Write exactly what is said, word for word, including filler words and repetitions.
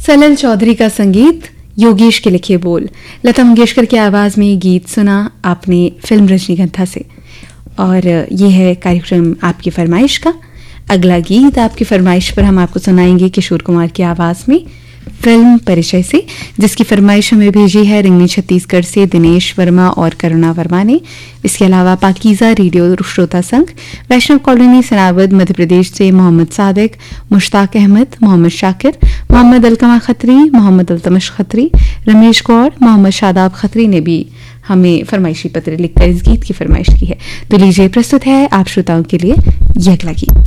सलल चौधरी का संगीत, योगेश के लिखे बोल, लता मंगेशकर की आवाज़ में गीत सुना आपने फिल्म रजनीगंधा से। और ये है कार्यक्रम आपकी फरमाइश का। अगला गीत आपकी फरमाइश पर हम आपको सुनाएंगे किशोर कुमार की आवाज़ में फिल्म परिचय से, जिसकी फरमाइश हमें भेजी है रिंगनी छत्तीसगढ़ से दिनेश वर्मा और करुणा वर्मा ने। इसके अलावा पाकीज़ा रेडियो श्रोता संघ, वैष्णव कॉलोनी सनावद मध्य प्रदेश से मोहम्मद सादिक, मुश्ताक अहमद, मोहम्मद शाकिर, मोहम्मद अलकमा खत्री, मोहम्मद अल्तमश खत्री, रमेश गौड़, मोहम्मद शादाब खत्री ने भी हमें फरमाइशी पत्र लिखकर इस गीत की फरमाइश की है। तो लीजिए, प्रस्तुत है आप श्रोताओं के लिए ये अगला गीत।